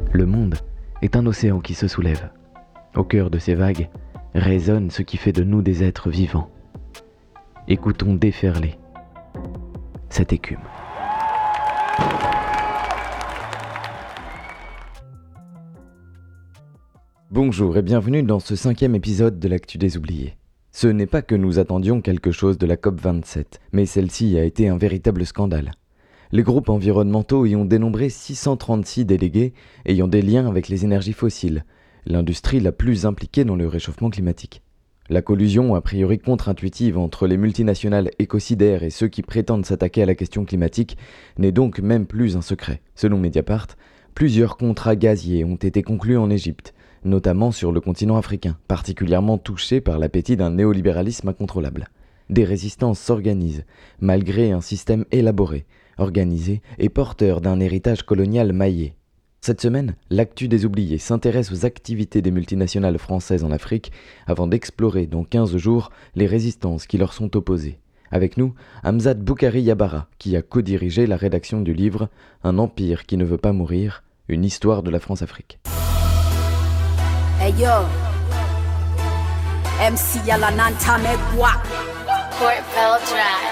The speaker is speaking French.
Le monde est un océan qui se soulève. Au cœur de ces vagues résonne ce qui fait de nous des êtres vivants. Écoutons déferler cette écume. Bonjour et bienvenue dans ce 5e épisode de l'Actu des Oubliés. Ce n'est pas que nous attendions quelque chose de la COP27, mais celle-ci a été un véritable scandale. Les groupes environnementaux y ont dénombré 636 délégués ayant des liens avec les énergies fossiles, l'industrie la plus impliquée dans le réchauffement climatique. La collusion a priori contre-intuitive entre les multinationales écocidaires et ceux qui prétendent s'attaquer à la question climatique n'est donc même plus un secret. Selon Mediapart, plusieurs contrats gaziers ont été conclus en Égypte, notamment sur le continent africain, particulièrement touché par l'appétit d'un néolibéralisme incontrôlable. Des résistances s'organisent, malgré un système élaboré, organisé et porteur d'un héritage colonial maillé. Cette semaine, l'Actu des Oubliés s'intéresse aux activités des multinationales françaises en Afrique avant d'explorer dans 15 jours les résistances qui leur sont opposées. Avec nous, Hamzat Boukari Yabara, qui a co-dirigé la rédaction du livre « Un empire qui ne veut pas mourir, une histoire de la France-Afrique ». Hey yo, MC Yalananta Megwa. Port Bell Drive.